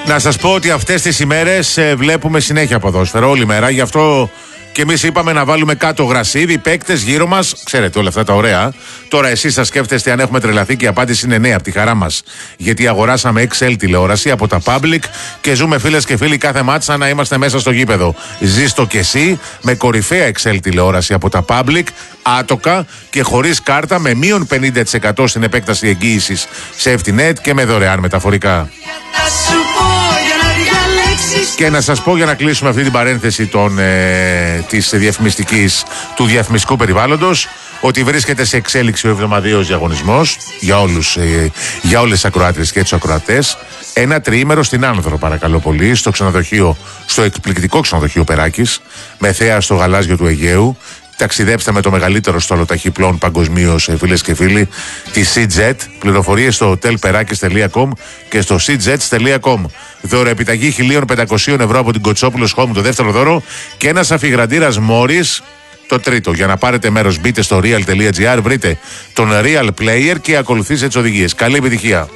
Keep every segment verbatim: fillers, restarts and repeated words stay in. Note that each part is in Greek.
Να σας πω ότι αυτές τις ημέρες ε, βλέπουμε συνέχεια ποδόσφαιρο όλη μέρα. Γι' αυτό και εμείς είπαμε να βάλουμε κάτω γρασίδι, παίκτες γύρω μας. Ξέρετε όλα αυτά τα ωραία. Τώρα εσείς σας σκέφτεστε αν έχουμε τρελαθεί και η απάντηση είναι ναι, από τη χαρά μας. Γιατί αγοράσαμε εξ ελ τηλεόραση από τα Public και ζούμε φίλες και φίλοι κάθε μάτσα να είμαστε μέσα στο γήπεδο. Ζήστο και εσύ με κορυφαία εξ ελ τηλεόραση από τα Public, άτοκα και χωρίς κάρτα με μείον πενήντα τοις εκατό στην επέκταση εγγύησης σε Ftnet και με δωρεάν μεταφορικά. Και να σας πω για να κλείσουμε αυτή την παρένθεση των, ε, της διαφημιστικής, του διαφημιστικού περιβάλλοντος, ότι βρίσκεται σε εξέλιξη ο εβδομαδιαίος διαγωνισμός για, όλους, ε, για όλες τις ακροάτριες και τους ακροατές. Ένα τριήμερο στην Άνδρο, παρακαλώ πολύ, στο ξενοδοχείο, στο εκπληκτικό ξενοδοχείο Περάκης, με θέα στο γαλάζιο του Αιγαίου. Ταξιδέψτε με το μεγαλύτερο στόλο ταχυπλών παγκοσμίως, φίλες και φίλοι, τη SeaJet. Πληροφορίες στο hotel perakis τελεία com και στο seajets τελεία com. Δώρο επιταγή χίλια πεντακόσια ευρώ από την Κοτσόπουλος Home, το δεύτερο δώρο, και ένας αφιγραντήρας Morris, το τρίτο. Για να πάρετε μέρος, μπείτε στο real τελεία gr, βρείτε τον Real Player και ακολουθήστε τις οδηγίες. Καλή επιτυχία.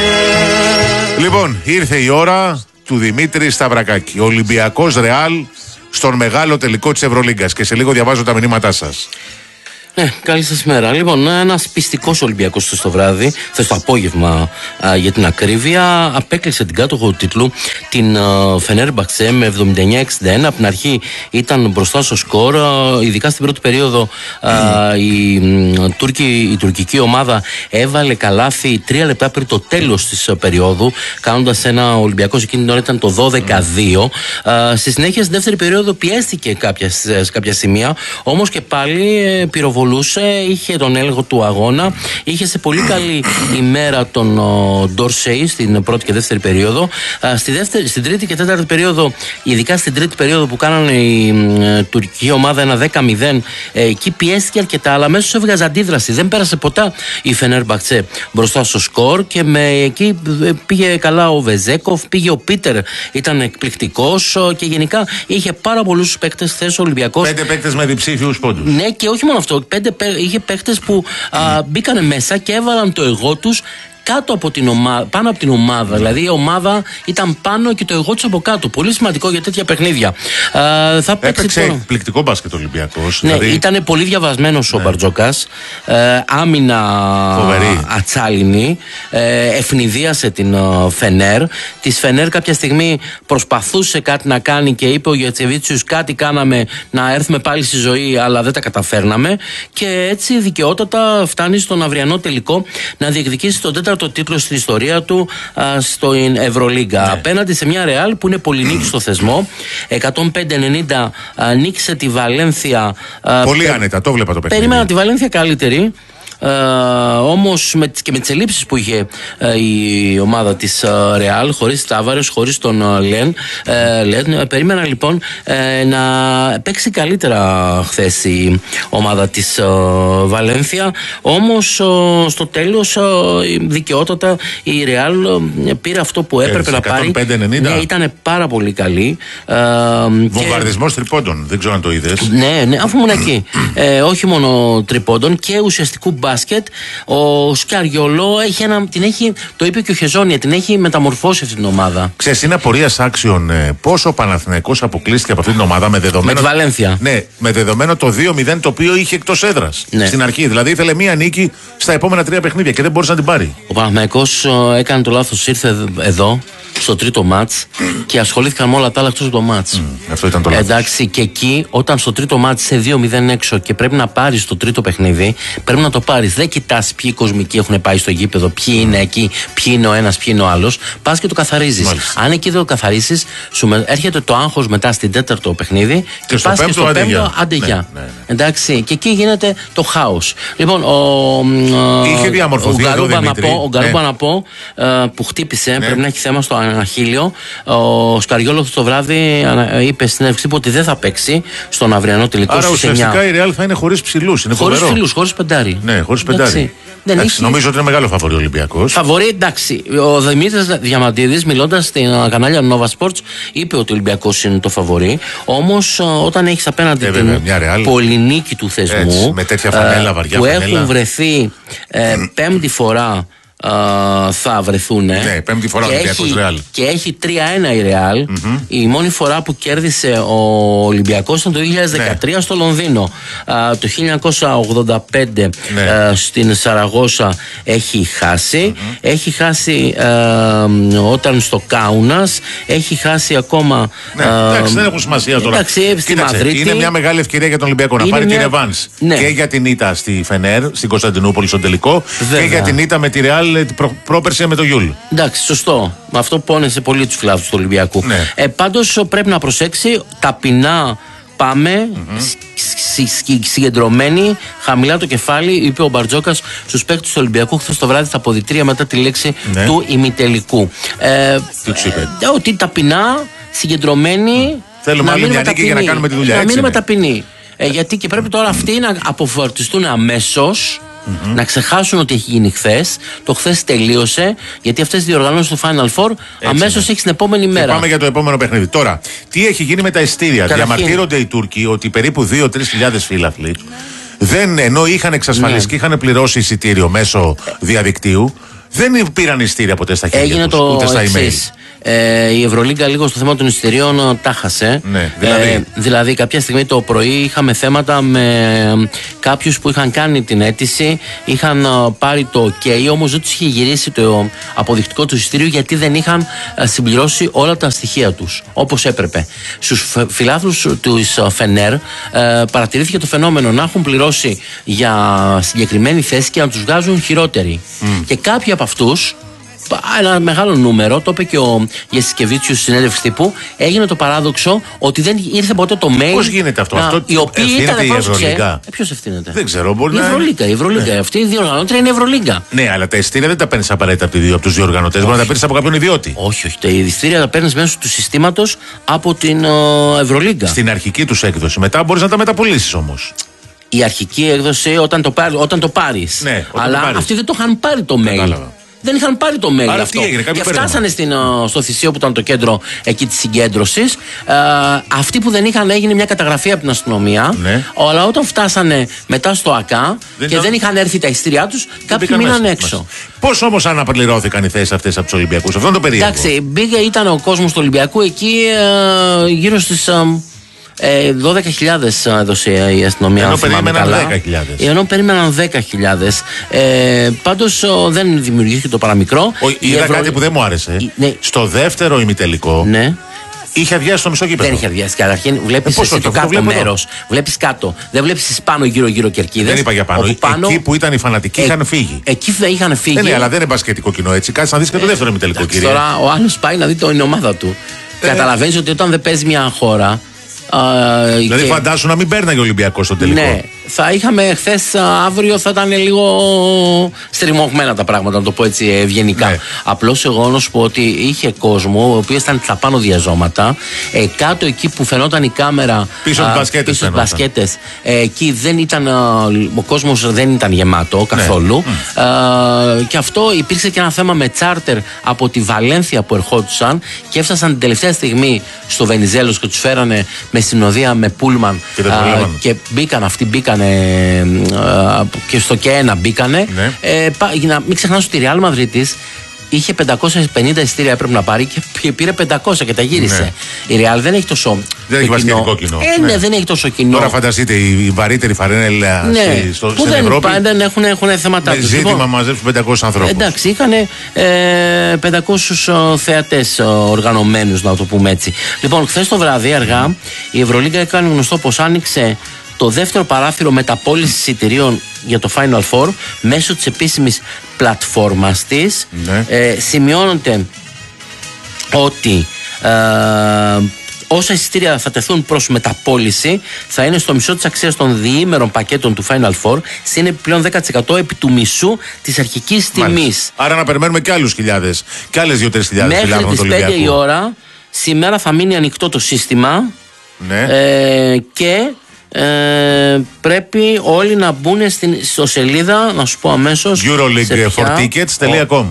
Λοιπόν, ήρθε η ώρα του Δημήτρη Σταυρακάκη. Ολυμπιακός Ρεάλ στον μεγάλο τελικό της Ευρωλίγκας. Και σε λίγο διαβάζω τα μηνύματά σας. Ναι, καλή σας μέρα. Λοιπόν, ένας πιστικός Ολυμπιακός χθες το βράδυ, χθες το απόγευμα α, για την ακρίβεια, απέκλεισε την κάτοχο τίτλου, την Φενέρμπαξε, με εβδομήντα εννιά εξήντα ένα. Από την αρχή ήταν μπροστά στο σκορ, α, ειδικά στην πρώτη περίοδο α, η, η, Τουρκική, η τουρκική ομάδα έβαλε καλάθι τρία λεπτά πριν το τέλος της περίοδου, κάνοντας ένα Ολυμπιακός εκείνη την ώρα ήταν το δώδεκα δύο. Α, στη συνέχεια, στην δεύτερη περίοδο πιέστηκε κάποια, σε κάποια σημεία, όμως και πάλι ε, πυροβολούσε, είχε τον έλεγχο του αγώνα, είχε σε πολύ καλή ημέρα τον Ντόρσεϊ στην πρώτη και δεύτερη περίοδο. Στη δεύτερη, στην τρίτη και τέταρτη περίοδο, ειδικά στην τρίτη περίοδο που κάνανε η ε, τουρκική ομάδα ένα δέκα μηδέν, ε, εκεί πιέστηκε αρκετά, αλλά αμέσως έβγαζε αντίδραση. Δεν πέρασε ποτέ η Φενέρμπαξε μπροστά στο σκορ και με, εκεί πήγε καλά ο Βεζέκοφ, πήγε ο Πίτερ, ήταν εκπληκτικός και γενικά είχε πάρα πολλούς παίκτες χθες ο Ολυμπιακός. Πέντε παίκτες με διψήφιους πόντους. Ναι, και όχι μόνο αυτό. Πέντε, είχε παίκτες που α, μπήκανε μέσα και έβαλαν το εγώ τους κάτω από την ομάδα, πάνω από την ομάδα. Δηλαδή η ομάδα ήταν πάνω και το εγώ τους από κάτω. Πολύ σημαντικό για τέτοια παιχνίδια. Α, θα Έπαιξε τώρα... εκπληκτικό μπάσκετ Ολυμπιακός. Ναι, δηλαδή... ήταν πολύ διαβασμένος ναι. ο Μπαρτζόκας. Ε, άμυνα φοβερή, ατσάλινη. Ε, ευνηδίασε την uh, Φενέρ. Της Φενέρ κάποια στιγμή προσπαθούσε κάτι να κάνει και είπε ο Γετσεβίτσιους κάτι κάναμε να έρθουμε πάλι στη ζωή, αλλά δεν τα καταφέρναμε. Και έτσι δικαιότατα φτάνει στον αυριανό τελικό να διεκδικήσει τον τέταρτο το τίτλο στην ιστορία του στο Ευρωλίγκα. Ναι. Απέναντι σε μια Ρεάλ που είναι πολυνίκη στο θεσμό. εκατόν πέντε ενενήντα νίκησε τη Βαλένθια. Πολύ πε... άνετα, το βλέπα το παιχνίδι. Περίμενα τη Βαλένθια καλύτερη. Uh, όμως με, και με τις ελλείψεις που είχε uh, η ομάδα της Ρεάλ, uh, χωρίς Τάβαρες, χωρίς τον uh, Λεν, uh, uh, περίμενα λοιπόν uh, να παίξει καλύτερα χθες η ομάδα της uh, Βαλένθια. Όμως uh, στο τέλος uh, δικαιότατα η Ρεάλ uh, πήρε αυτό που έπρεπε να πάρει. Ναι, ήταν πάρα πολύ καλή. uh, Βομβαρδισμός και... τριπώντων, δεν ξέρω αν το είδες. Ναι, ναι, αφού ήμουν εκεί. ε, όχι μόνο τριπώντων και ουσιαστικού μπάσκετ. Ο Σκαριολό έχει ένα, την έχει, το είπε και ο Χεζόνια, την έχει μεταμορφώσει αυτή την ομάδα. Ξέρεις, είναι απορίας άξιων ε, πόσο ο Παναθηναϊκός αποκλείστηκε από αυτή την ομάδα με δεδομένο. Με τη Βαλένθια. Ναι, με δεδομένο το δύο μηδέν το οποίο είχε εκτός έδρας. Ναι. Στην αρχή. Δηλαδή ήθελε μία νίκη στα επόμενα τρία παιχνίδια και δεν μπορούσε να την πάρει. Ο Παναθηναϊκός έκανε το λάθος, ήρθε εδώ στο τρίτο μάτς και ασχολήθηκαν με όλα τα άλλα εκτός από το μάτς. Mm, αυτό ήταν το λάθος. Εντάξει, και εκεί όταν στο τρίτο μάτς σε δύο μηδέν έξω και πρέπει να πάρεις το τρίτο παιχνίδι, πρέπει να το πάρεις. Δεν κοιτάς ποιοι κοσμικοί έχουν πάει στο γήπεδο, ποιοι mm. είναι εκεί, ποιοι είναι ο ένας, ποιοι είναι ο άλλος. Πας και το καθαρίζεις. Μάλιστα. Αν εκεί δεν το καθαρίσεις, σου έρχεται το άγχος μετά στην τέταρτο παιχνίδι και, και πας και στο πέμπτο αντεγιά. Ναι, ναι, ναι. Εντάξει, και εκεί γίνεται το χάος. Λοιπόν, ο, είχε διαμορφωθεί ο Γκαρούμπα να πω, ο Γκαρούμπα ναι. να πω που χτύπησε, ναι. πρέπει να έχει θέμα στο Αχίλιο. Ο Σκαριόλο το βράδυ είπε στην συνέντευξη ότι δεν θα παίξει στον αυριανό τελικό. Άρα ουσιαστικά η Ρεάλ θα είναι χωρίς ψηλούς. Χωρίς ψηλούς, χωρίς πεντάρι. Ναι, χωρίς πεντάρι. Εντάξει, έχει... Νομίζω ότι είναι μεγάλο φαβορί ο Ολυμπιακός. Φαβορί, εντάξει. Ο Δημήτρης Διαμαντίδης, μιλώντας στην κανάλια Nova Sports, είπε ότι ο Ολυμπιακός είναι το φαβορί. Όμως όταν έχεις απέναντι ε, την πολυνίκη του θεσμού, έτσι, με τέτοια φανέλα, βαριά που φανέλα, έχουν βρεθεί ε, πέμπτη φορά Uh, θα βρεθούν. Ναι, πέμπτη φορά ο Ολυμπιακός Ρεάλ. Και έχει τρία ένα η Ρεάλ. Mm-hmm. Η μόνη φορά που κέρδισε ο Ολυμπιακός ήταν το δύο χιλιάδες δεκατρία ναι. στο Λονδίνο. Uh, το χίλια εννιακόσια ογδόντα πέντε ναι. uh, στην Σαραγώσα έχει χάσει. Mm-hmm. Έχει χάσει uh, όταν στο Κάουνας. Έχει χάσει ακόμα. Ναι, uh, εντάξει, δεν έχουν σημασία τώρα. Εντάξει, στη Μαδρίτη. Είναι μια μεγάλη ευκαιρία για τον Ολυμπιακό να πάρει μια... τη ρεβάνς. Ναι. Και για την ήττα στη Φενέρ, στην Κωνσταντινούπολη στον τελικό. Βέβαια. Και για την ήττα με τη Ρεάλ προ, πρόπερση με το Γιούλ. Εντάξει, σωστό. Αυτό πόνεσε πολύ τους φιλάθλους του Ολυμπιακού. Ναι. Ε, πάντως πρέπει να προσέξει, ταπεινά πάμε, mm-hmm. συγκεντρωμένοι, χαμηλά το κεφάλι, είπε ο Μπαρτζόκας στους παίκτες του Ολυμπιακού χθες το βράδυ στα αποδυτήρια μετά τη λέξη ναι. του ημιτελικού. Ε, Τι τους είπε? Ε, ότι ταπεινά, συγκεντρωμένοι. Mm. Θέλουμε άλλη μια νίκη για να κάνουμε τη δουλειά. Να μείνουμε ταπεινοί. Ε, γιατί και πρέπει τώρα αυτοί να αποφορτιστούν αμέσως. Mm-hmm. Να ξεχάσουν ότι έχει γίνει χθες. Το χθες τελείωσε. Γιατί αυτές οι διοργανώσεις του Final Four αμέσως έχει την επόμενη μέρα. Και πάμε για το επόμενο παιχνίδι. Τώρα, τι έχει γίνει με τα ειστήρια? Καταρχήν... Διαμαρτύρονται οι Τούρκοι ότι περίπου δύο με τρεις χιλιάδες φίλαθλοι δεν, ενώ είχαν εξασφαλίσει και ναι. είχαν πληρώσει εισιτήριο μέσω διαδικτύου, δεν πήραν ειστήρια ποτέ στα χέρια Έγινε τους, το ούτε στα email. Ε, η Ευρωλίγκα λίγο στο θέμα των εισιτηρίων τα χάσε. Ναι, δηλαδή. Ε, δηλαδή, κάποια στιγμή το πρωί είχαμε θέματα με κάποιους που είχαν κάνει την αίτηση, είχαν πάρει το OK, όμως δεν τους είχε γυρίσει το αποδεικτικό του εισιτήριο γιατί δεν είχαν συμπληρώσει όλα τα στοιχεία τους όπως έπρεπε. Στους φιλάθλους του Φενέρ ε, παρατηρήθηκε το φαινόμενο να έχουν πληρώσει για συγκεκριμένη θέση και να τους βγάζουν χειρότεροι. Mm. Και κάποιοι από αυτούς, ένα μεγάλο νούμερο, το είπε και ο Γεσικεβίτσιος στη συνέντευξη τύπου, έγινε το παράδοξο ότι δεν ήρθε ποτέ το mail. Πώς γίνεται αυτό? Να, αυτό οι οποίοι ευθύνεται η Ευρωλίγκα? Ε, ποιος ευθύνεται? Δεν ξέρω. Μπορεί η να... Ευρωλίγκα. Η Ευρωλίγκα. Ναι. Αυτή η διοργανώτρια είναι η Ευρωλίγκα. Ναι, αλλά τα ειστήρια δεν τα παίρνεις απαραίτητα από, από τους διοργανωτές. Μπορεί να τα παίρνεις από κάποιον ιδιώτη. Όχι, όχι. Τα ειστήρια τα παίρνεις μέσω του συστήματος από την uh, Ευρωλίγκα. Στην αρχική τους έκδοση. Μετά μπορείς να τα μεταπολίσεις όμως. Η αρχική έκδοση όταν το, πάρει, όταν το πάρεις. Ναι, όταν αλλά το πάρεις. Αυτοί δεν το είχαν πάρει το mail. Κατάλαβα. Δεν είχαν πάρει το mail. Άρα αυτό. Έγινε, και φτάσανε στην, στο Θησίο που ήταν το κέντρο εκεί της συγκέντρωσης. Ε, αυτοί που δεν είχαν, έγινε μια καταγραφή από την αστυνομία. Ναι. Αλλά όταν φτάσανε μετά στο ΑΚΑ δεν και ήταν... δεν είχαν έρθει τα ειστήριά τους, κάποιοι μείναν έξω. Πώς όμως αναπληρώθηκαν οι θέσεις αυτές από τους Ολυμπιακούς? Αυτό είναι το περίεργο. Εντάξει, μπήκε, ήταν ο κόσμος του Ολυμπιακού εκεί ε, γύρω στις. Ε, Ε, δώδεκα χιλιάδες έδωσε η αστυνομία. Ενώ περίμεναν δέκα χιλιάδες. Ενώ περίμεναν δέκα χιλιάδες. Ε, πάντως δεν δημιουργήθηκε το παραμικρό. Ο, είδα Ευρω... κάτι που δεν μου άρεσε. Η, ναι. Στο δεύτερο ημιτελικό. Ναι. Είχε αδειάσει το μισό γήπεδο. Δεν είχε αδειάσει. Καταρχήν βλέπεις ε, εσύ το, το κάτω μέρος. Βλέπεις κάτω. Δεν βλέπεις εσύ πάνω γύρω-γύρω κερκίδες. Δεν είπα για πάνω. πάνω. Εκεί που ήταν οι φανατικοί ε, είχαν φύγει. Εκεί δεν είχαν φύγει. Ε, ναι, αλλά δεν είναι μπασκετικό κοινό έτσι. Κάτσε να δεις και το δεύτερο ημιτελικό, κύριε. Τώρα ο άλλος πάει να δει την ομάδα του. Ε, Καταλαβαίνεις ότι όταν δεν παίζει μια χώρα. Uh, δηλαδή, και... φαντάσου να μην παίρναγε ο Ολυμπιακός στο τελικό. Ναι, θα είχαμε χθες, αύριο θα ήταν λίγο στριμωγμένα τα πράγματα, να το πω έτσι ευγενικά. Ναι. Απλώς εγώ να σου πω ότι είχε κόσμο, ο οποίος ήταν στα πάνω διαζώματα, ε, κάτω εκεί που φαινόταν η κάμερα. Πίσω από τις μπασκέτες. Ε, εκεί δεν ήταν, ο κόσμος δεν ήταν γεμάτο καθόλου. Ναι. Ε, και αυτό υπήρξε και ένα θέμα με τσάρτερ από τη Βαλένθια που ερχόντουσαν και έφτασαν την τελευταία στιγμή στο Βενιζέλος και τους φέρανε με συνοδεία με πούλμαν και, α, και μπήκαν αυτοί, μπήκανε α, και στο και ένα μπήκανε. Ναι. Ε, πα, να μην ξεχνάς ότι η Real Μαδρίτης είχε πεντακόσια πενήντα εισιτήρια έπρεπε να πάρει και πήρε πεντακόσια και τα γύρισε. Ναι. Η Real δεν έχει τόσο. Δεν έχει βασιλικό κοινό. Ε, ναι, ναι, δεν έχει τόσο κοινό. Τώρα φανταστείτε η βαρύτερη φαρένελα ναι. στο, που στην δεν Ευρώπη. Δεν έχουν, έχουν θέματα του. Ζήτημα λοιπόν, μαζέψουν πεντακόσιους ανθρώπους. Εντάξει, είχαν ε, πεντακόσιους θεατές οργανωμένους, να το πούμε έτσι. Λοιπόν, χθες το βράδυ αργά mm. η Ευρωλίγκα έκανε γνωστό πως άνοιξε το δεύτερο παράθυρο μεταπώλησης εισιτηρίων για το Final Four μέσω της επίσημης πλατφόρμας της. Ναι. Ε, σημειώνεται ότι ε, όσα εισιτήρια θα τεθούν προς μεταπώληση θα είναι στο μισό της αξίας των διήμερων πακέτων του Final Four, συν επιπλέον δέκα τοις εκατό επί του μισού της αρχικής τιμής. Άρα να περιμένουμε και άλλους χιλιάδες, και άλλες δύο-τρεις χιλιάδες. Μέχρι τις πέντε η ώρα σήμερα θα μείνει ανοιχτό το σύστημα. Ναι. ε, και Ε, πρέπει όλοι να μπουν στην στο σελίδα, να σου πω αμέσως Euroleague for tickets dot com.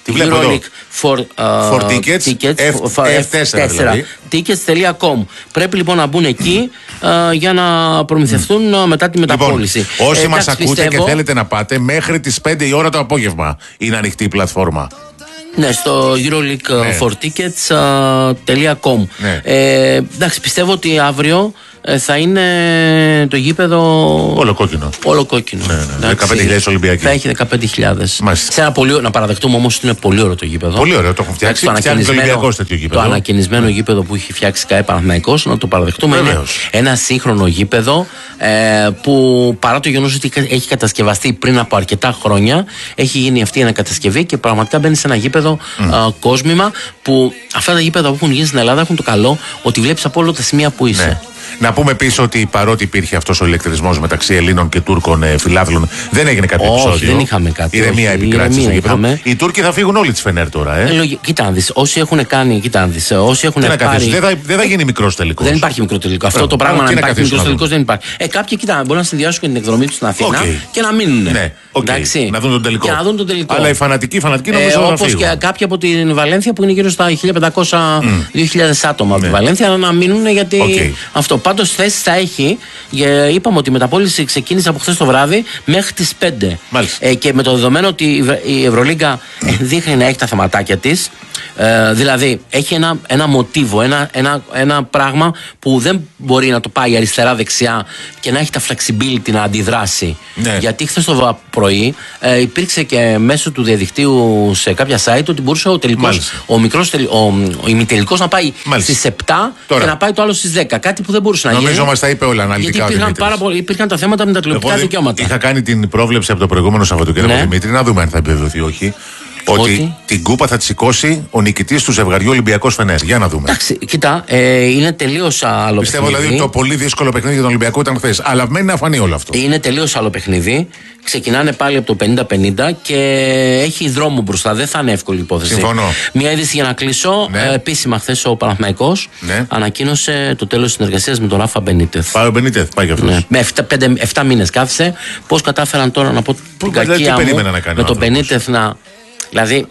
Τη βλέπω εδώ. For, uh, for tickets, tickets F, εφ τέσσερα δηλαδή. tickets τελεία com. Πρέπει λοιπόν να μπουν εκεί uh, για να προμηθευτούν uh, μετά τη μεταπώληση. Λοιπόν, όσοι ε, μας ακούτε πιστεύω... και θέλετε να πάτε, μέχρι τις πέντε η ώρα το απόγευμα είναι ανοιχτή η πλατφόρμα. Ναι, στο euroleague ναι. for tickets τελεία com. Ναι. Ε, εντάξει, πιστεύω ότι αύριο θα είναι το γήπεδο όλο κόκκινο. Όλο κόκκινο. Ναι, ναι. δεκαπέντε χιλιάδες Ολυμπιακοί. Θα έχει δεκαπέντε χιλιάδες. Σε ένα πολύ, να παραδεχτούμε όμως ότι είναι πολύ ωραίο το γήπεδο. Πολύ ωραίο, το έχουν φτιάξει. Το ανακαινισμένο, το ανακαινισμένο ναι. γήπεδο που έχει φτιάξει ΚΑΕ Παναθηναϊκός, να το παραδεχτούμε. Βεβαίως. Είναι ένα σύγχρονο γήπεδο ε, που παρά το γεγονός ότι έχει κατασκευαστεί πριν από αρκετά χρόνια, έχει γίνει αυτή η ανακατασκευή και πραγματικά μπαίνει σε ένα γήπεδο mm. ε, κόσμημα που αυτά τα γήπεδα που έχουν γίνει στην Ελλάδα έχουν το καλό ότι βλέπεις από όλα τα σημεία που είσαι. Ναι. Να πούμε επίσης ότι παρότι υπήρχε αυτός ο ηλεκτρισμός μεταξύ Ελλήνων και Τούρκων ε, φιλάθλων, δεν έγινε κάποιο όχι, επεισόδιο. Δεν είχαμε κάτι. Ηρεμία επικράτησε στο γήπεδο. Οι Τούρκοι θα φύγουν όλοι τη Φενέρ τώρα. Ε. Ε, κοίτα να δεις, όσοι έχουν κάνει, κοίτα να δεις, όσοι έχουν πάρει. Καθίσει, δεν, θα, δεν θα γίνει μικρός τελικός. Δεν υπάρχει μικρό τελικό. Αυτό το πράγμα να υπάρχει μικρός τελικός δεν υπάρχει. Ε, κάποιοι κοίτα, μπορεί να συνδυάσουν και την εκδρομή του στην Αθήνα okay. και να μείνουν. Ναι, okay. Εντάξει, να δουν τον τελικό. Και να δουν τον τελικό. Αλλά οι φανατικοί, φανατικοί νομίζω ε, όπως και κάποιοι από την Βαλένθια που είναι γύρω στα χίλια πεντακόσια με δύο χιλιάδες άτομα από τη Βαλένθια να μείνουν γιατί αυτό. Πάντως θέσεις θα έχει. Είπαμε ότι η μεταπώληση ξεκίνησε από χθες το βράδυ μέχρι τις πέντε. Ε, και με το δεδομένο ότι η Ευρωλίγκα δείχνει να έχει τα θεματάκια της, ε, δηλαδή έχει ένα, ένα μοτίβο, ένα, ένα, ένα πράγμα που δεν μπορεί να το πάει αριστερά-δεξιά και να έχει τα flexibility να αντιδράσει. Ναι. Γιατί χθες το πρωί ε, υπήρξε και μέσω του διαδικτύου σε κάποια site ότι μπορούσε ο τελικός, ο μικρός, ο, ο ημιτελικός να πάει Μάλιστα. στις επτά Τώρα. και να πάει το άλλο στις δέκα. Κάτι που δεν μπορούσε να γίνει. Νομίζω μας τα είπε όλα αναλυτικά. Γιατί υπήρχαν, πάρα πολύ, υπήρχαν τα θέματα με τα τηλεοπτικά δικαιώματα. Είχα κάνει την πρόβλεψη από το προηγούμενο Σαββατοκύριακο, ναι. Δημήτρη, να δούμε αν θα επιβεβαιωθεί όχι. Ότι, ότι την κούπα θα τη σηκώσει ο νικητής του ζευγαριού Ολυμπιακός Φενέρ. Για να δούμε. Εντάξει, κοίτα, ε, είναι τελείως άλλο Πιστεύω παιχνίδι. δηλαδή το πολύ δύσκολο παιχνίδι για τον Ολυμπιακό ήταν χθες. Αλλά μένει να φανεί όλο αυτό. Είναι τελείως άλλο παιχνίδι. Ξεκινάνε πάλι από το πενήντα πενήντα και έχει δρόμο μπροστά. Δεν θα είναι εύκολη υπόθεση. Συμφωνώ. Μια είδηση για να κλείσω. Ναι. Ε, επίσημα, χθες ο Παναθηναϊκός ναι. ανακοίνωσε το τέλος της συνεργασίας με τον Ράφα Μπενίτεθ. Πάει ο Μπενίτεθ, πάει και αυτός. Ναι. Με επτά μήνες κάθισε. Πώς κατάφεραν τώρα να πω την κακία μου με τον Μπενίτεθ να. Δηλαδή,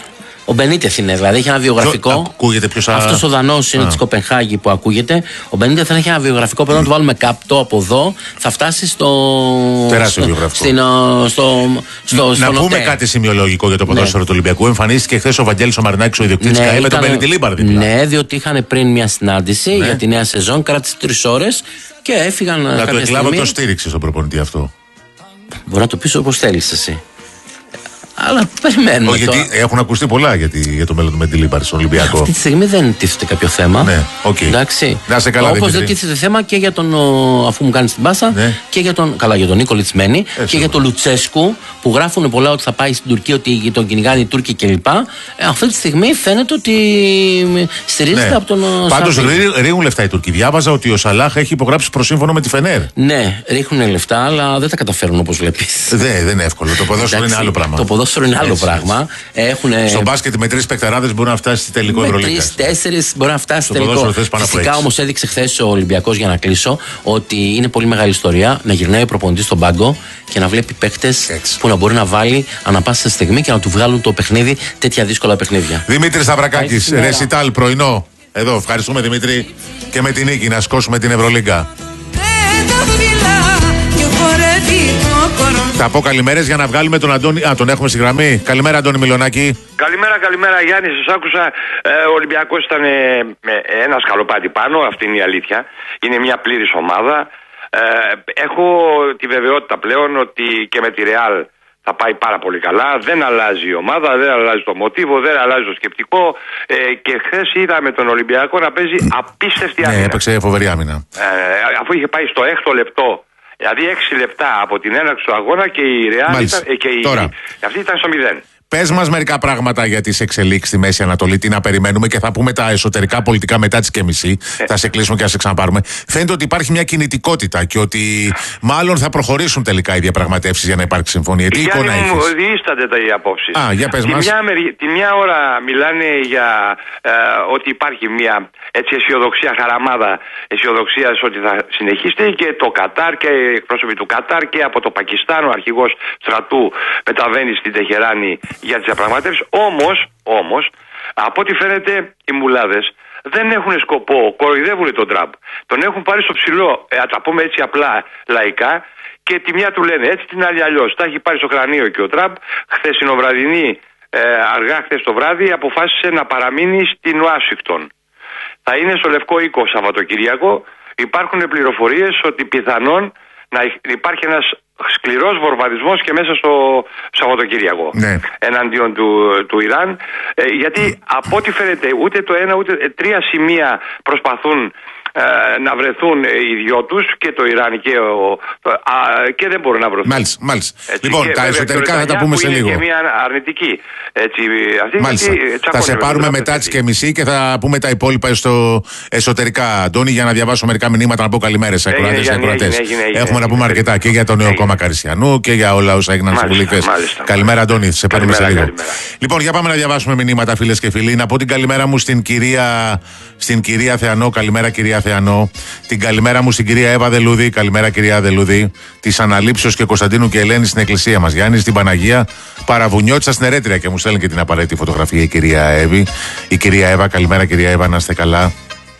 ο Μπενίτεθ είναι, δηλαδή έχει ένα βιογραφικό. Ποιο... Αυτός ο Δανός είναι της Κοπενχάγη που ακούγεται. Ο Μπενίτεθ έχει ένα βιογραφικό. Πρέπει mm. να του βάλουμε καπτό από εδώ. Θα φτάσει στο. Τεράστιο βιογραφικό. Στην, στο, στο, να πούμε νοτέ. Κάτι σημειολογικό για το ποδόσφαιρο ναι. του Ολυμπιακού. Εμφανίστηκε χθες ο Βαγγέλης ο Μαρινάκης, ο ιδιοκτήτης ΚΑΕ, με τον Μπενίτη Λίμπαρδη. Ναι, διότι είχαν πριν μια συνάντηση ναι. για τη νέα σεζόν. Κράτησε τρεις ώρες και έφυγαν. Να το εκλάβω το στήριξε στον προπονητή αυτό. Μπορεί να το πει όπως θέλει εσύ. Αλλά περιμένουμε. Όχι, γιατί έχουν ακουστεί πολλά για, τη, για το μέλλον του Μεντι Λίμπαρδη στον Ολυμπιακό. Αυτή τη στιγμή δεν τίθεται κάποιο θέμα. Ναι, okay. Εντάξει. Να σε καλά, όπως δεν τίθεται θέμα και για τον. Αφού μου κάνει την πάσα, ναι. και για τον. Καλά, για τον Νίκο Λιτσμένη Έτσι, και για τον Λουτσέσκου που γράφουν πολλά ότι θα πάει στην Τουρκία, ότι τον κυνηγάνε οι Τούρκοι κλπ. Ε, αυτή τη στιγμή φαίνεται ότι στηρίζεται ναι. από τον. Πάντως ρίχνουν λεφτά οι Τούρκοι. Διάβαζα ότι ο Σαλάχ έχει υπογράψει προσύμφωνο με τη Φενέρ. Ναι, ρίχνουν λεφτά, αλλά δεν τα καταφέρουν όπως βλέπει. Δεν είναι εύκολο. Το ποδόσφαιρο είναι άλλο πράγμα. Το ποδόσφαιρο είναι άλλο πράγμα. Έχουνε... Στο μπάσκετ με τρεις παικταράδες μπορεί να φτάσει στη τελικό Ευρωλίγκα. Με τρεις, τέσσερις μπορεί να φτάσει στη τελικό. Φυσικά όμως έδειξε χθες ο Ολυμπιακός, για να κλείσω, ότι είναι πολύ μεγάλη ιστορία να γυρνάει ο προπονητής στον πάγκο και να βλέπει παίκτες που να μπορεί να βάλει ανά πάσα στιγμή και να του βγάλουν το παιχνίδι, τέτοια δύσκολα παιχνίδια. Δημήτρης Σταυρακάκης, ρεσιτάλ πρωινό. Εδώ, ευχαριστούμε Δημήτρη, και με την νίκη να σκόσουμε την Ευρωλίγκα. Θα πω καλημέρες για να βγάλουμε τον Αντώνη. Α, τον έχουμε στη γραμμή. Καλημέρα, Αντώνη Μιλονάκη. Καλημέρα, καλημέρα Γιάννη. Σας άκουσα. Ε, ο Ολυμπιακός ήταν ε, με ένα σκαλοπάτι πάνω. Αυτή είναι η αλήθεια. Είναι μια πλήρης ομάδα. Ε, έχω τη βεβαιότητα πλέον ότι και με τη Ρεάλ θα πάει πάρα πολύ καλά. Δεν αλλάζει η ομάδα, δεν αλλάζει το μοτίβο, δεν αλλάζει το σκεπτικό. Ε, και χθες είδαμε τον Ολυμπιακό να παίζει απίστευτη άμυνα. Ναι, έπαιξε φοβερή άμυνα. Ε, αφού είχε πάει στο έκτο λεπτό. Δηλαδή έξι λεπτά από την έναρξη του αγώνα και η Ρεάλ ήταν, και η, Τώρα. αυτή ήταν στο μηδέν. Πες μας μερικά πράγματα για τις εξελίξεις στη Μέση Ανατολή, τι να περιμένουμε, και θα πούμε τα εσωτερικά πολιτικά μετά τις και μισή. Ε. Θα σε κλείσουμε και θα σε ξαναπάρουμε. Φαίνεται ότι υπάρχει μια κινητικότητα και ότι μάλλον θα προχωρήσουν τελικά οι διαπραγματεύσεις για να υπάρξει συμφωνία. Τι εικόνα έχεις? Μου διήστανται τα οι απόψεις. Α, για πες τη, μας. μια, τη μια ώρα μιλάνε για ε, ότι υπάρχει μια έτσι αισιοδοξία, χαραμάδα αισιοδοξία ότι θα συνεχίσει, και το Κατάρ και οι εκπρόσωποι του Κατάρ και από το Πακιστάν ο αρχηγός στρατού μεταβαίνει στην Τεχεράνη για τις διαπραγματεύσεις. Όμως, όμως, από ό,τι φαίνεται οι μουλάδες δεν έχουν σκοπό, κοροϊδεύουν τον Τραμπ. Τον έχουν πάρει στο ψηλό, ε, τα πούμε έτσι απλά λαϊκά, και τη μια του λένε έτσι, την άλλη αλλιώς. Τα έχει πάρει στο κρανίο και ο Τραμπ. Χθεσινοβραδινή, ε, αργά χθες το βράδυ, αποφάσισε να παραμείνει στην Ουάσιγκτον. Θα είναι στο Λευκό Οίκο Σαββατοκυριακό. Υπάρχουν πληροφορίες ότι πιθανόν να υπάρχει ένας σκληρός βομβαρδισμός και μέσα στο Σαββατοκύριακο, ναι, εναντίον του, του Ιράν, ε, γιατί από ό,τι φαίνεται ούτε το ένα ούτε τρία σημεία προσπαθούν ε, να βρεθούν οι δυο τους, και το Ιράν και, ο, α, και δεν μπορούν να βρεθούν. Μάλιστα, μάλιστα. Λοιπόν, και, τα εσωτερικά θα τα πούμε σε λίγο. Είναι και μια αρνητική. Έτσι, αυτή, μάλιστα. Θα σε πάρουμε μετά τις και μισή και θα πούμε τα υπόλοιπα στο εσωτερικά, Αντώνη, για να διαβάσω μερικά μηνύματα, να πω καλημέρες σε ακροατές και ακροατές. Έχουμε να πούμε αρκετά και για το νέο κόμμα Καρισιανού και για όλα όσα έγιναν στην Βουλή χθες. Καλημέρα, Αντώνη, σε παίρνουμε σε λίγο. Λοιπόν, για πάμε να διαβάσουμε μηνύματα, φίλες και φίλοι. Να πω την καλημέρα μου στην κυρία, στην κυρία Θεανό. Καλημέρα, κυρία Θεανό. Την καλημέρα μου στην κυρία Εύα Δελούδη. Καλημέρα, κυρία Δελούδη. Τη Αναλήψεως και Κωνσταντίνου και Ελένη στην εκκλησία μας. Γιάννη στην Παναγία. Παραβουνιώτησα στην Ερέτρια και μου στέλνει και την απαραίτητη φωτογραφία η κυρία Εύη. Η κυρία Εύα. Καλημέρα, κυρία Εύα, να είστε καλά.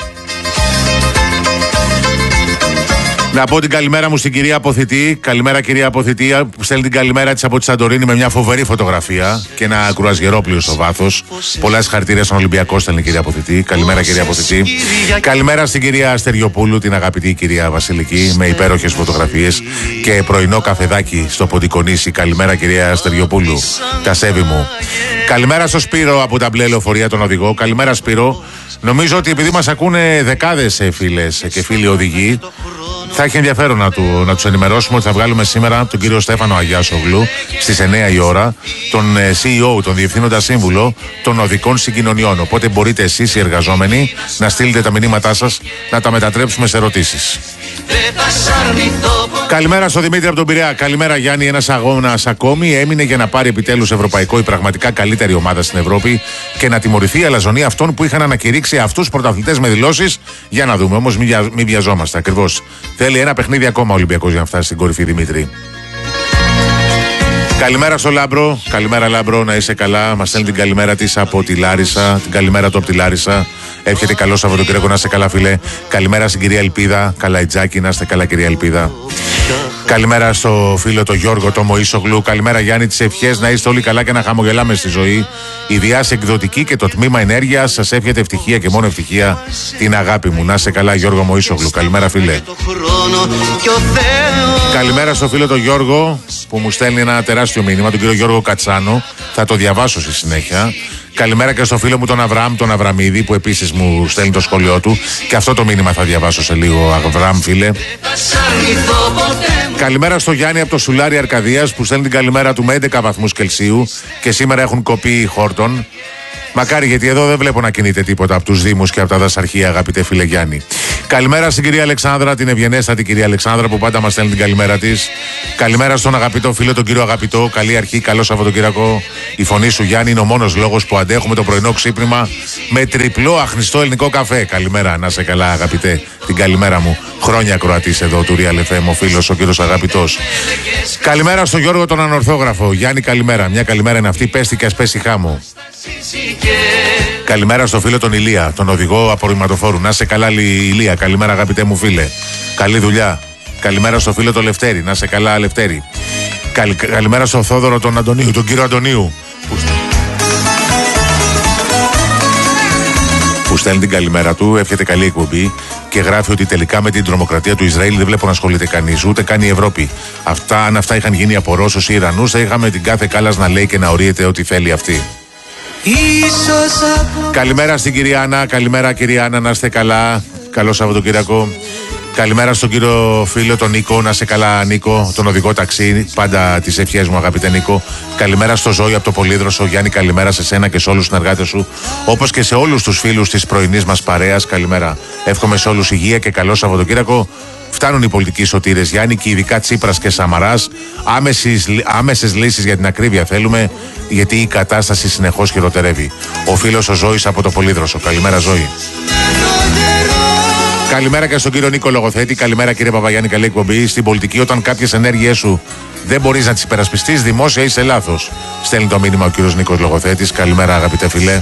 Να πω την καλημέρα μου στην κυρία Αποθητή. Καλημέρα, κυρία Αποθητή, που στέλνει την καλημέρα της από τη Σαντορίνη με μια φοβερή φωτογραφία και ένα κρουαζιερόπλοιο στο βάθος. Πολλά συγχαρητήρια στον Ολυμπιακό, στέλνει η κυρία Αποθητή. Καλημέρα, κυρία Αποθητή. Καλημέρα στην κυρία Αστεριοπούλου, την αγαπητή κυρία Βασιλική, με υπέροχες φωτογραφίες και πρωινό καφεδάκι στο Ποντικονήσι. Καλημέρα, κυρία Αστεριοπούλου. Τα σέβη μου. Καλημέρα στο Σπύρο από τα μπλε λεωφορεία, τον οδηγό. Καλημέρα, Σπύρο. Νομίζω ότι επειδή μας ακούνε δεκάδες φίλες και φίλοι οδηγοί, θα έχει ενδιαφέρον να, του, να τους ενημερώσουμε ότι θα βγάλουμε σήμερα τον κύριο Στέφανο Αγιάσογλου στις εννιά η ώρα, τον σι ι ο, τον Διευθύνοντα Σύμβουλο των Οδικών Συγκοινωνιών. Οπότε μπορείτε εσείς οι εργαζόμενοι να στείλετε τα μηνύματά σας, να τα μετατρέψουμε σε ερωτήσεις. Καλημέρα στο Δημήτρη από τον Πειραιά. Καλημέρα, Γιάννη. Ένας αγώνας ακόμη έμεινε για να πάρει επιτέλους ευρωπαϊκό η πραγματικά καλύτερη ομάδα στην Ευρώπη και να τιμωρηθεί η αλαζονία αυτών που είχαν ανακηρύξει αυτούς πρωταθλητές με δηλώσεις. Για να δούμε όμως, μην, μην βιαζόμαστε ακριβώς. Θέλει ένα παιχνίδι ακόμα ο Ολυμπιακός για να φτάσει στην κορυφή, Δημήτρη. Καλημέρα στο Λάμπρο. Καλημέρα, Λάμπρο, να είσαι καλά. Μας στέλνει την καλημέρα της από τη Λάρισα. Την καλημέρα του από τη Λάρισα. Εύχεται καλό Σαββατοκύριακο, να είσαι καλά, φίλε. Καλημέρα στην κυρία Ελπίδα. Καλαϊτζάκη, να είστε καλά, κυρία Ελπίδα. Καλημέρα στο φίλο το Γιώργο το Μωΐσογλου. Καλημέρα, Γιάννη, τις ευχές να είστε όλοι καλά και να χαμογελάμε στη ζωή. Η Διάς Εκδοτική και το τμήμα Ενέργειας σας εύχεται ευτυχία και μόνο ευτυχία. Την αγάπη μου. Να είσαι καλά, Γιώργο Μωΐσογλου. Καλημέρα, φίλε. Καλημέρα στο φίλο το Γιώργο που μου στέλνει ένα τεράστιο μήνυμα, τον κύριο Γιώργο Κατσάνο. Θα το διαβάσω στη συνέχεια. Καλημέρα και στο φίλο μου τον Αβραάμ, τον Αβραμίδη, που επίσης μου στέλνει το σχόλιο του. Και αυτό το μήνυμα θα διαβάσω σε λίγο, Αβραάμ, φίλε. Καλημέρα στο Γιάννη από το Σουλάρι Αρκαδίας, που στέλνει την καλημέρα του με έντεκα βαθμούς Κελσίου και σήμερα έχουν κοπεί χόρτον. Μακάρι, γιατί εδώ δεν βλέπω να κινείται τίποτα από τους Δήμους και από τα δασαρχεία, αγαπητέ φίλε Γιάννη. Καλημέρα στην κυρία Αλεξάνδρα, την ευγενέστατη κυρία Αλεξάνδρα, που πάντα μας στέλνει την καλημέρα της. Καλημέρα στον αγαπητό φίλο, τον κύριο Αγαπητό. Καλή αρχή, καλό Σαββατοκύριακο. Η φωνή σου, Γιάννη, είναι ο μόνος λόγος που αντέχουμε το πρωινό ξύπνημα με τριπλό αχνηστό ελληνικό καφέ. Καλημέρα, να σε καλά, αγαπητέ. Την καλημέρα μου. Χρόνια Κροατής εδώ του Real εφ εμ, ο φίλος, ο κύριος Αγαπητός. Καλημέρα στον Γιώργο τον Ανορθόγραφο. Γιάννη, καλημέρα. Μια καλημέρα είναι αυτή. Πέστη και ας πέσει χάμω. Καλημέρα στο φίλο τον Ηλία, τον οδηγό απορριμματοφόρου. Να σε καλά, Ηλία. Καλημέρα, αγαπητέ μου φίλε. Καλή δουλειά. Καλημέρα στο φίλο τον Λευτέρη. Να σε καλά, Λευτέρη. Καλη... Καλημέρα στο Θόδωρο τον Αντωνίου, τον κύριο Αντωνίου. Που... που στέλνει την καλημέρα του, εύχεται καλή εκπομπή και γράφει ότι τελικά με την τρομοκρατία του Ισραήλ δεν βλέπω να ασχολείται κανείς, ούτε καν η Ευρώπη. Αυτά, αν αυτά είχαν γίνει από Ρώσους ή Ιρανούς, θα είχαμε την κάθε κάλας να λέει και να ορίεται ό,τι θέλει αυτή. Καλημέρα στην κυρία Άννα, καλημέρα κυρία Άννα, να είστε καλά. Καλό Σαββατοκύριακο. Καλημέρα στον κύριο φίλο τον Νίκο, να είστε καλά, Νίκο, τον οδηγό ταξί. Πάντα τις ευχές μου, αγαπητέ Νίκο. Καλημέρα στο Ζώη από το Πολύδροσο. Γιάννη, καλημέρα σε σένα και σε όλους τους συνεργάτες σου, όπως και σε όλους τους φίλους της πρωινής μας παρέας. Καλημέρα. Εύχομαι σε όλους υγεία και καλό Σαββατοκύριακο. Φτάνουν οι πολιτικοί σωτήρες, Γιάννη, και ειδικά Τσίπρας και Σαμαράς. Άμεσες, άμεσες λύσεις για την ακρίβεια θέλουμε, γιατί η κατάσταση συνεχώς χειροτερεύει. Ο φίλος ο Ζώης από το Πολύδροσο. Καλημέρα, Ζώη. Καλημέρα και στον κύριο Νίκο Λογοθέτη. Καλημέρα, κύριε Παπαγιάννη, καλή εκπομπή. Στην πολιτική, όταν κάποιες ενέργειές σου Δεν μπορείς να τις υπερασπιστείς, δημόσια είσαι λάθος. Στέλνει το μήνυμα ο κύριος Νίκος Λογοθέτης. Καλημέρα, αγαπητέ φιλέ.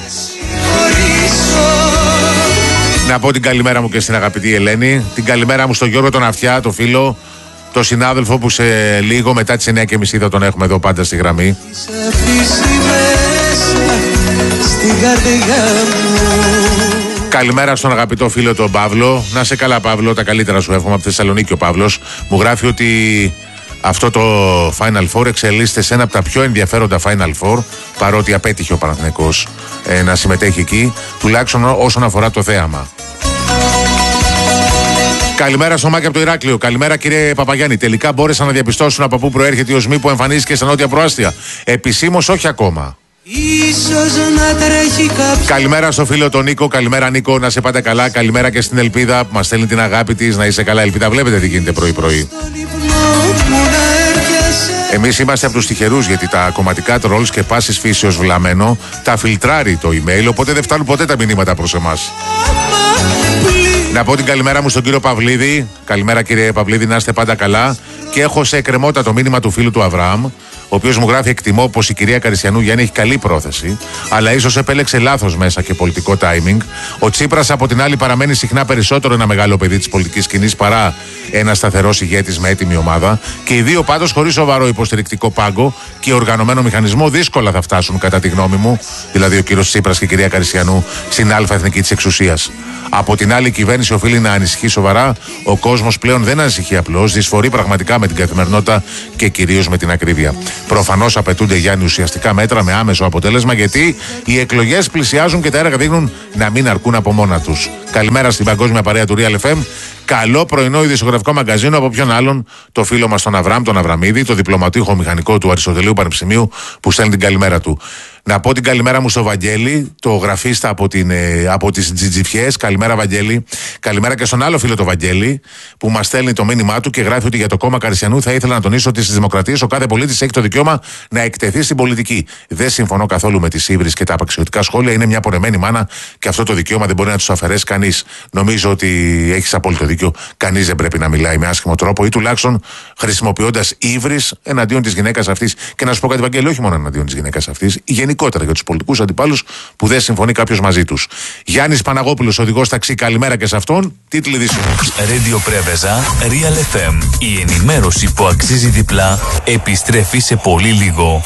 Να πω την καλημέρα μου και στην αγαπητή Ελένη. Την καλημέρα μου στον Γιώργο τον Αυτιά, το φίλο, το συνάδελφο που σε λίγο μετά τις εννιά και μισή θα τον έχουμε εδώ πάντα στη γραμμή. Καλημέρα στον αγαπητό φίλο τον Παύλο. Να σε καλά, Παύλο, τα καλύτερα σου εύχομαι από τη Θεσσαλονίκη. Ο Παύλος μου γράφει ότι αυτό το Final Four εξελίσσεται σε ένα από τα πιο ενδιαφέροντα Final Four, παρότι απέτυχε ο Παναθηναϊκός ε, να συμμετέχει εκεί, τουλάχιστον όσον αφορά το θέαμα. Καλημέρα στο Μάκη από το Ηράκλειο. Καλημέρα, κύριε Παπαγιάννη. Τελικά μπόρεσαν να διαπιστώσουν από πού προέρχεται η οσμή που εμφανίστηκε στα νότια προάστια. Επισήμως όχι ακόμα. Καλημέρα στο φίλο τον Νίκο. Καλημέρα, Νίκο, να σε πάτε καλά. Καλημέρα και στην Ελπίδα που μας στέλνει την αγάπη της. Να είσαι καλά, Ελπίδα. Βλέπετε τι γίνεται πρωί-πρωί. Εμείς είμαστε από τους τυχερούς, γιατί τα κομματικά τρόλς και πάσης φύσεως βλαμμένο τα φιλτράρει το email, οπότε δεν φτάνουν ποτέ τα μηνύματα προς εμάς. Να πω την καλημέρα μου στον κύριο Παυλίδη. Καλημέρα, κύριε Παυλίδη, να είστε πάντα καλά. Και έχω σε εκκρεμότητα το μήνυμα του φίλου του Αβραάμ, ο οποίος μου γράφει: εκτιμώ πως η κυρία Καριστιανού Γιάννη έχει καλή πρόθεση, αλλά ίσως επέλεξε λάθος μέσα και πολιτικό timing. Ο Τσίπρας, από την άλλη, παραμένει συχνά περισσότερο ένα μεγάλο παιδί της πολιτικής σκηνής παρά ένα σταθερός ηγέτης με έτοιμη ομάδα. Και οι δύο πάντως, χωρίς σοβαρό υποστηρικτικό πάγκο και οργανωμένο μηχανισμό, δύσκολα θα φτάσουν, κατά τη γνώμη μου, δηλαδή ο κύριος Τσίπρας και η κυρία Καριστιανού, στην αλφα εθνική της εξουσίας. Από την άλλη, η κυβέρνηση οφείλει να ανησυχεί σοβαρά. Ο κόσμος πλέον δεν ανησυχεί απλώς, δυσφορεί πραγματικά με την καθημερινότητα και κυρίως με την ακρίβεια. Προφανώς απαιτούνται, Γιάννη, ουσιαστικά μέτρα με άμεσο αποτέλεσμα, γιατί οι εκλογές πλησιάζουν και τα έργα δείχνουν να μην αρκούν από μόνα τους. Καλημέρα στην παγκόσμια παρέα του Real εφ εμ. Καλό πρωινό ειδησιογραφικό μαγκαζίνο, από ποιον άλλον, το φίλο μας τον Αβραάμ, τον Αβραμίδη, το διπλωματούχο μηχανικό του Αριστοτελείου Πανεπιστημίου, που στέλνει την καλημέρα του. Να πω την καλημέρα μου στο Βαγγέλη, το γραφίστα από, την, ε, από τις Τζιτζιφιές. Καλημέρα, Βαγγέλη. Καλημέρα και στον άλλο φίλο, το Βαγγέλη, που μας στέλνει το μήνυμά του και γράφει ότι για το κόμμα Καριστιανού θα ήθελα να τονίσω ότι στις δημοκρατίες ο κάθε πολίτης έχει το δικαίωμα να εκτεθεί στην πολιτική. Δεν συμφωνώ καθόλου με τις ύβρις και τα απαξιωτικά σχόλια. Είναι μια πονεμένη μάνα και αυτό το δικαίωμα δεν μπορεί να του αφαιρέσει κανείς. Νομίζω ότι έχεις απόλυτο δίκιο. Κανείς δεν πρέπει να μιλάει με άσχημο τρόπο ή τουλάχιστον χρησιμοποιώντας ύβρις εναντίον της γυναίκας αυτής. Και να σου πω κάτι, Βαγγέλη, όχι μόνο εναντίον της γυναίκας αυτής, γενικότερα για τους πολιτικούς αντιπάλους που δεν συμφωνεί κάποιος μαζί τους. Γιάννης Παναγόπουλος, οδηγός ταξί, καλημέρα και σε αυτόν. Τίτλοι ειδήσεων. Radio Πρέβεζα, Real εφ εμ. Η ενημέρωση που αξίζει διπλά επιστρέφει σε πολύ λίγο.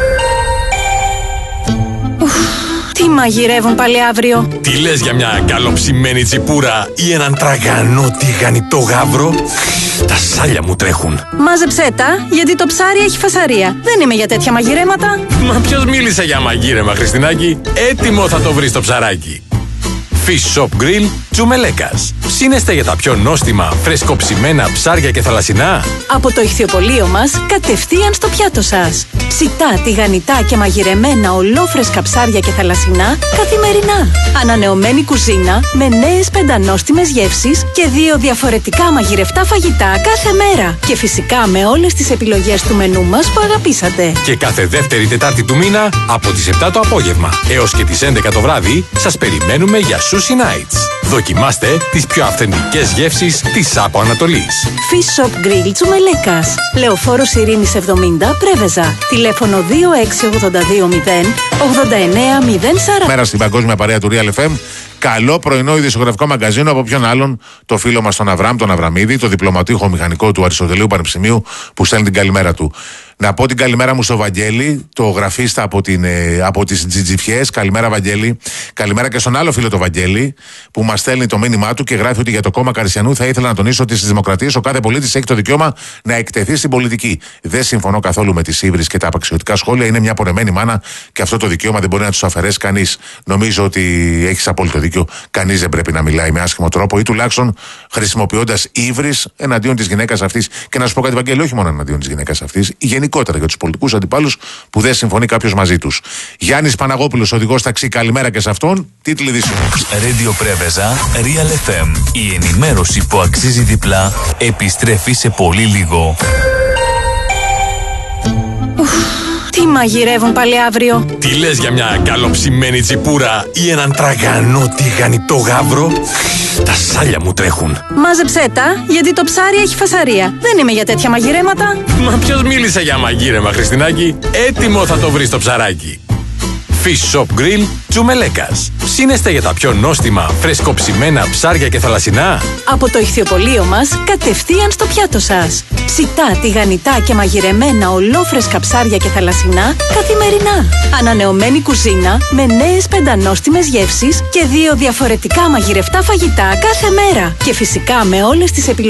Τι μαγειρεύουν πάλι αύριο? Τι λες για μια καλοψημένη τσιπούρα ή έναν τραγανό τηγανιτό γάβρο? Τα σάλια μου τρέχουν. Μάζεψέ τα, γιατί το ψάρι έχει φασαρία. Δεν είμαι για τέτοια μαγειρέματα. Μα ποιος μίλησε για μαγείρεμα, Χριστινάκη? Έτοιμο θα το βρεις το ψαράκι. Fish Shop Grill Τσουμελέκας. Ψήνεστε για τα πιο νόστιμα, φρεσκοψημένα ψάρια και θαλασσινά? Από το ηχθιοπωλείο μας, κατευθείαν στο πιάτο σας. Ψητά, τηγανιτά και μαγειρεμένα ολόφρεσκα ψάρια και θαλασσινά καθημερινά. Ανανεωμένη κουζίνα με νέες πεντανόστιμες γεύσεις και δύο διαφορετικά μαγειρευτά φαγητά κάθε μέρα. Και φυσικά με όλες τις επιλογές του μενού μας που αγαπήσατε. Και κάθε δεύτερη Τετάρτη του μήνα, από τις επτά το απόγευμα έως και τις έντεκα το βράδυ, σας περιμένουμε για Sushi Nights. Δοκιμάστε τις πιο αυθεντικές γεύσεις της Άπο Ανατολής. Fish Shop Grill Τσουμελέκας. Λεωφόρος Ειρήνης εβδομήντα, Πρέβεζα. Τηλέφωνο δύο έξι ογδόντα δύο μηδέν ογδόντα εννέα μηδέν σαράντα. Μέρα στην παγκόσμια παρέα του Real εφ εμ. Καλό πρωινό ειδησιογραφικό μαγκαζίνο, από ποιον άλλον, το φίλο μας τον Αβραάμ, τον Αβραμίδη, το διπλωματούχο μηχανικό του Αριστοτελείου Πανεπιστημίου, που στέλνει την καλημέρα του. Να πω την καλημέρα μου στο Βαγγέλη, το γραφίστα από, την, ε, από τις Τζιτζιφιές. Καλημέρα, Βαγγέλη. Καλημέρα και στον άλλο φίλο, το Βαγγέλη, που μας στέλνει το μήνυμά του και γράφει ότι για το κόμμα Καριστιανού θα ήθελα να τονίσω ότι στις δημοκρατίες ο κάθε πολίτης έχει το δικαίωμα να εκτεθεί στην πολιτική. Δεν συμφωνώ καθόλου με τις ύβρις και τα απαξιωτικά σχόλια. Είναι μια πονεμένη μάνα και αυτό το δικαίωμα δεν μπορεί να του αφαιρέσει κανείς. Νομίζω ότι έχεις απόλυτο δίκιο. Κανείς δεν πρέπει να μιλάει με άσχημο τρόπο ή τουλάχιστον χρησιμοποιώντας ύβρις εναντίον της γυναίκας αυτής. Και να σου πω κάτι, Βαγγέλη, όχι μόνο εναντίον της γυναίκας αυτής, γενικότερα για τους πολιτικούς αντιπάλους που δεν συμφωνεί κάποιος μαζί τους. Γιάννης Παναγόπουλος, οδηγός ταξί, καλημέρα και σε αυτόν. Τίτλοι ειδήσεων. Radio Πρέβεζα, Real εφ εμ. Η ενημέρωση που αξίζει διπλά επιστρέφει σε πολύ λίγο. Τι μαγειρεύουν πάλι αύριο? Τι λες για μια καλοψημένη τσιπούρα ή έναν τραγανό τηγανιτό γάβρο? Τα σάλια μου τρέχουν. Μάζεψέ τα, γιατί το ψάρι έχει φασαρία. Δεν είμαι για τέτοια μαγειρέματα. Μα ποιος μίλησε για μαγείρεμα, Χριστινάκη? Έτοιμο θα το βρεις το ψαράκι. Fish Shop Grill Τσουμελέκας. Ψήνεστε για τα πιο νόστιμα, φρεσκοψημένα ψάρια και θαλασσινά? Από το ηχθιοπωλείο μας κατευθείαν στο πιάτο σας. Ψητά, τηγανιτά και μαγειρεμένα ολόφρεσκα ψάρια και θαλασσινά καθημερινά. Ανανεωμένη κουζίνα με νέες πεντανόστιμες γεύσεις και δύο διαφορετικά μαγειρευτά φαγητά κάθε μέρα. Και φυσικά με όλες τις επιλογές